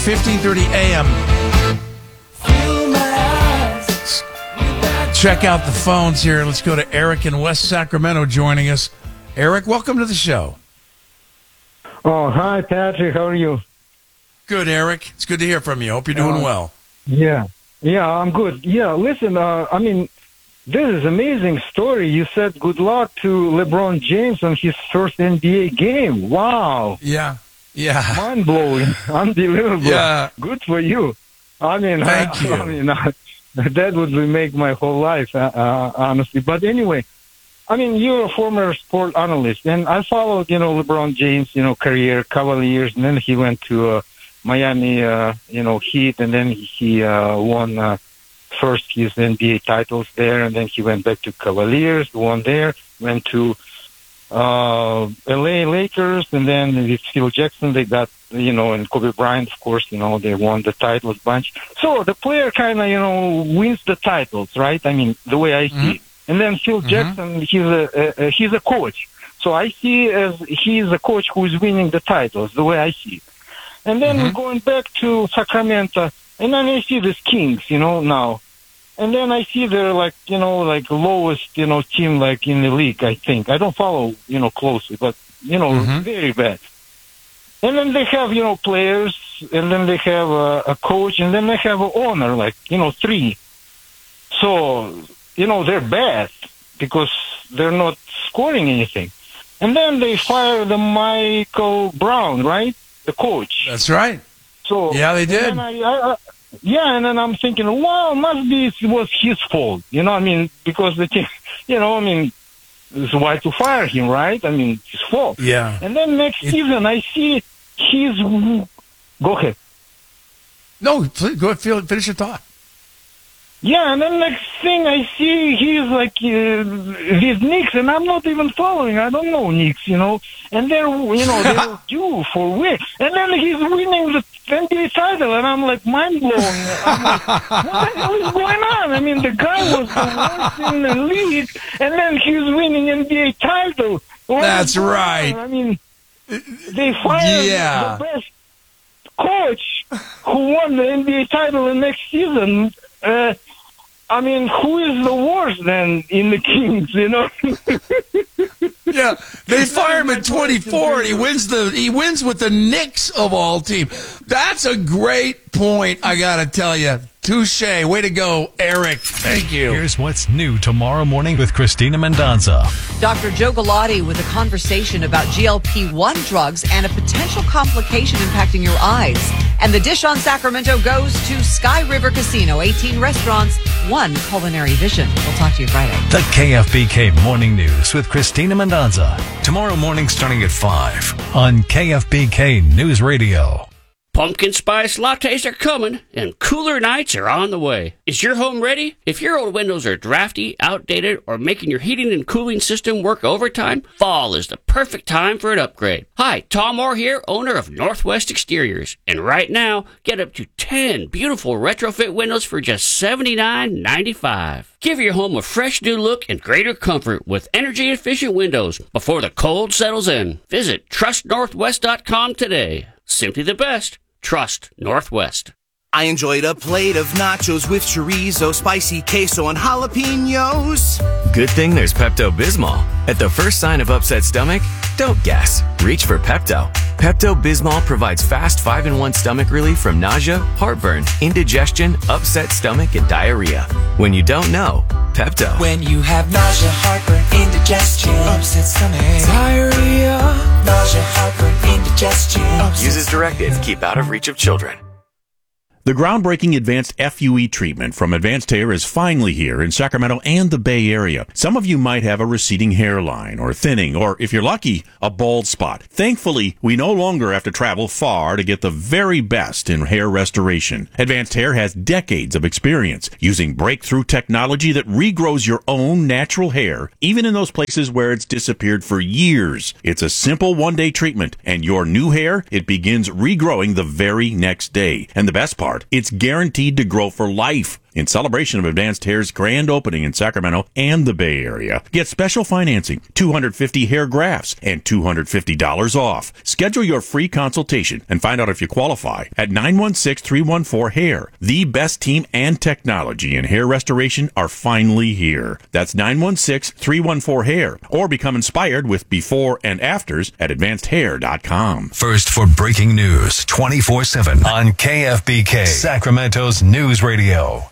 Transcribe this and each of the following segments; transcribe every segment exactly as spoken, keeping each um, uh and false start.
fifteen thirty a.m. Check out the phones here. Let's go to Eric in West Sacramento joining us. Eric, welcome to the show. Oh, hi, Patrick. How are you? Good, Eric. It's good to hear from you. Hope you're doing uh, well. Yeah. Yeah, I'm good. Yeah, listen, uh, I mean, this is an amazing story. You said good luck to LeBron James on his first N B A game. Wow. Yeah. Yeah. Mind-blowing. Unbelievable. Yeah. Good for you. I mean, Thank I, you. I mean, uh, that would make my whole life, uh, uh, honestly. But anyway, I mean, you're a former sport analyst, and I followed, you know, LeBron James, you know, career, Cavaliers, and then he went to uh, Miami, uh, you know, Heat, and then he uh, won uh, first his N B A titles there, and then he went back to Cavaliers, won there, went to uh, L A Lakers, and then with Phil Jackson, they got, you know, and Kobe Bryant, of course, you know, they won the titles bunch. So the player kind of, you know, wins the titles, right? I mean, the way I see Mm-hmm. it. And then Phil Mm-hmm. Jackson, he's a, a he's a coach. So I see as he's a coach who is winning the titles, the way I see it. And then Mm-hmm. we're going back to Sacramento, and then I see these Kings, you know, now. And then I see they're like, you know, like lowest, you know, team like in the league, I think. I don't follow, you know, closely, but, you know, Mm-hmm. very bad. And then they have, you know, players, and then they have a, a coach, and then they have an owner, like, you know, three. So, you know, they're bad because they're not scoring anything. And then they fire the Michael Brown, right? The coach. That's right. So Yeah, they did. And then I, I, I, yeah, and then I'm thinking, well, must be it was his fault. You know, I mean, because the team, you know, I mean, it's why to fire him, right? I mean, it's his fault. Yeah. And then next It- season, I see he's. Go ahead. No, please, go ahead, finish your thought. Yeah, and then next thing I see, he's like uh, with Knicks, and I'm not even following. I don't know Knicks, you know. And they're, you know, they're due for win. And then he's winning the N B A title, and I'm like mind blown. I'm like, what the hell is going on? I mean, the guy was the worst in the league, and then he's winning N B A title. What That's is going right. on? I mean, they fired Yeah. the best coach who won the N B A title the next season. Uh, I mean, who is the worst then in the Kings, you know? Yeah, they fire him at twenty-four, and he wins the he wins with the Knicks of all team. That's a great point. I gotta tell you, touche. Way to go, Eric. Thank you. Here's what's new tomorrow morning with Christina Mendonza. Doctor Joe Galati with a conversation about G L P one drugs and a potential complication impacting your eyes. And the dish on Sacramento goes to Sky River Casino, eighteen restaurants, one culinary vision. We'll talk to you Friday. The K F B K Morning News with Christina Mendonza. Tomorrow morning starting at five on K F B K News Radio. Pumpkin spice lattes are coming, and cooler nights are on the way. Is your home ready? If your old windows are drafty, outdated, or making your heating and cooling system work overtime, fall is the perfect time for an upgrade. Hi, Tom Moore here, owner of Northwest Exteriors. And right now, get up to ten beautiful retrofit windows for just seventy-nine ninety-five. Give your home a fresh new look and greater comfort with energy-efficient windows before the cold settles in. Visit trust northwest dot com today. Simply the best. Trust Northwest. I enjoyed a plate of nachos with chorizo, spicy queso, and jalapenos. Good thing there's Pepto-Bismol. At the first sign of upset stomach, don't guess. Reach for Pepto. Pepto-Bismol provides fast five in one stomach relief from nausea, heartburn, indigestion, upset stomach, and diarrhea. When you don't know, Pepto. When you have nausea, heartburn, indigestion, upset stomach, diarrhea, nausea, heartburn, indigestion. Use as directed. Keep out of reach of children. The groundbreaking advanced F U E treatment from Advanced Hair is finally here in Sacramento and the Bay Area. Some of you might have a receding hairline or thinning, or if you're lucky, a bald spot. Thankfully, we no longer have to travel far to get the very best in hair restoration. Advanced Hair has decades of experience using breakthrough technology that regrows your own natural hair, even in those places where it's disappeared for years. It's a simple one-day treatment, and your new hair, it begins regrowing the very next day. And the best part, it's guaranteed to grow for life. In celebration of Advanced Hair's grand opening in Sacramento and the Bay Area, get special financing, two hundred fifty hair grafts, and two hundred fifty dollars off. Schedule your free consultation and find out if you qualify at nine one six, three one four, hair. The best team and technology in hair restoration are finally here. That's nine one six, three one four, hair. Or become inspired with before and afters at advanced hair dot com. First for breaking news twenty-four seven on K F B K, Sacramento's News Radio.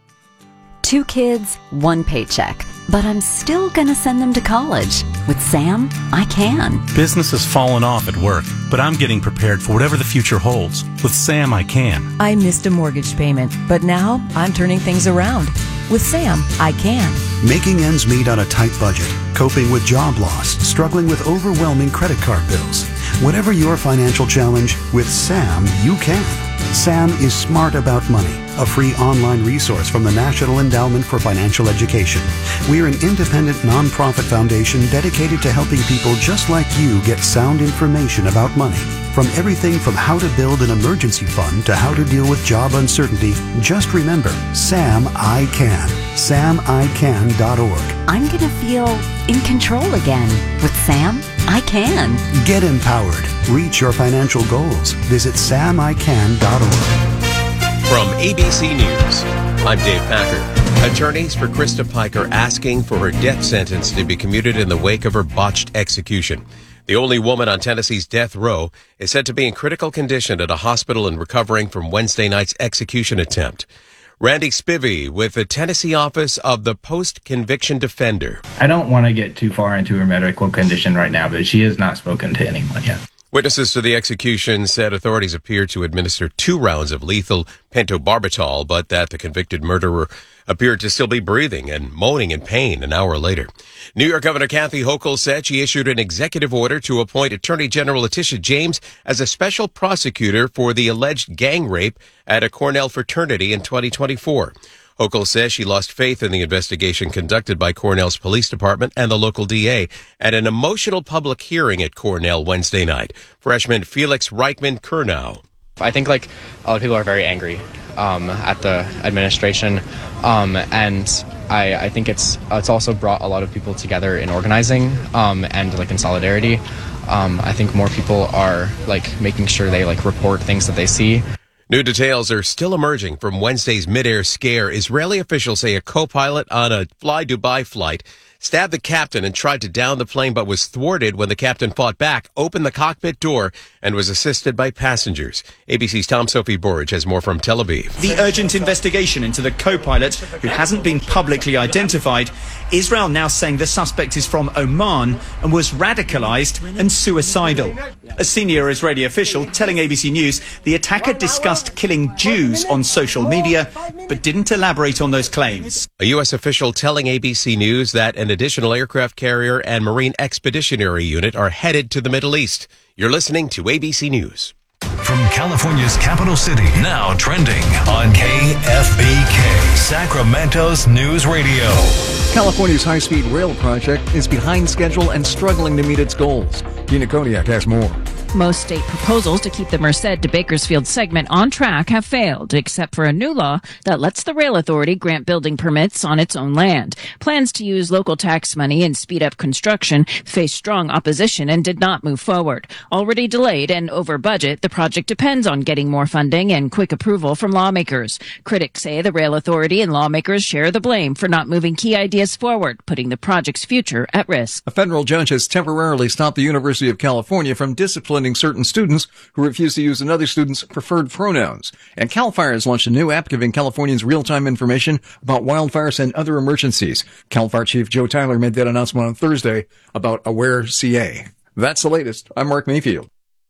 Two kids, one paycheck. But I'm still gonna send them to college. With Sam, I can. Business has fallen off at work, but I'm getting prepared for whatever the future holds. With Sam, I can. I missed a mortgage payment, but now I'm turning things around. With Sam, I can. Making ends meet on a tight budget, coping with job loss, struggling with overwhelming credit card bills. Whatever your financial challenge, with Sam, you can. Sam is Smart About Money, a free online resource from the National Endowment for Financial Education. We're an independent nonprofit foundation dedicated to helping people just like you get sound information about money. From everything from how to build an emergency fund to how to deal with job uncertainty, just remember, Sam I Can. Sam I Can dot org. I'm gonna feel in control again. With Sam, I can. Get empowered. Reach your financial goals. Visit Sam I Can dot org. From A B C News, I'm Dave Packer. Attorneys for Krista Pike are asking for her death sentence to be commuted in the wake of her botched execution. The only woman on Tennessee's death row is said to be in critical condition at a hospital and recovering from Wednesday night's execution attempt. Randy Spivey with the Tennessee Office of the Post-Conviction Defender. I don't want to get too far into her medical condition right now, but she has not spoken to anyone yet. Witnesses to the execution said authorities appeared to administer two rounds of lethal pentobarbital, but that the convicted murderer appeared to still be breathing and moaning in pain an hour later. New York Governor Kathy Hochul said she issued an executive order to appoint Attorney General Letitia James as a special prosecutor for the alleged gang rape at a Cornell fraternity in twenty twenty-four. Hochul says she lost faith in the investigation conducted by Cornell's police department and the local D A at an emotional public hearing at Cornell Wednesday night. Freshman Felix Reichman-Kurnow. I think like a lot of people are very angry um, at the administration, um, and I, I think it's it's also brought a lot of people together in organizing um, and like in solidarity. Um, I think more people are like making sure they like report things that they see. New details are still emerging from Wednesday's mid-air scare. Israeli officials say a co-pilot on a Fly Dubai flight stabbed the captain and tried to down the plane, but was thwarted when the captain fought back, opened the cockpit door, and was assisted by passengers. A B C's Tom Sophie Burridge has more from Tel Aviv. The urgent investigation into the co-pilot, who hasn't been publicly identified. Israel now saying the suspect is from Oman and was radicalized and suicidal. A senior Israeli official telling A B C News the attacker discussed killing Jews on social media, but didn't elaborate on those claims. A U S official telling A B C News that an additional aircraft carrier and Marine Expeditionary Unit are headed to the Middle East. You're listening to A B C News. From California's capital city, now trending on K F B K, Sacramento's News Radio. California's high-speed rail project is behind schedule and struggling to meet its goals. Gina Kodiak has more. Most state proposals to keep the Merced to Bakersfield segment on track have failed, except for a new law that lets the rail authority grant building permits on its own land. Plans to use local tax money and speed up construction faced strong opposition and did not move forward. Already delayed and over budget, the project depends on getting more funding and quick approval from lawmakers. Critics say the rail authority and lawmakers share the blame for not moving key ideas forward, putting the project's future at risk. A federal judge has temporarily stopped the University of California from disciplining certain students who refuse to use another student's preferred pronouns. And CAL FIRE has launched a new app giving Californians real-time information about wildfires and other emergencies. CAL FIRE Chief Joe Tyler made that announcement on Thursday about Aware C A. That's the latest. I'm Mark Mayfield.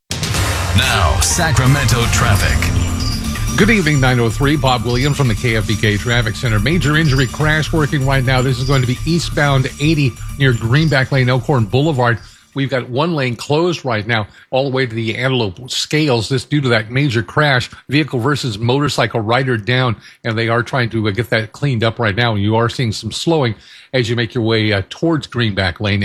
Now, Sacramento traffic. Good evening, nine oh three. Bob Williams from the K F B K Traffic Center. Major injury crash working right now. This is going to be eastbound eighty near Greenback Lane, Elkhorn Boulevard. We've got one lane closed right now all the way to the Antelope Scales. This due to that major crash, vehicle versus motorcycle rider down, and they are trying to uh, get that cleaned up right now. And you are seeing some slowing as you make your way uh, towards Greenback Lane.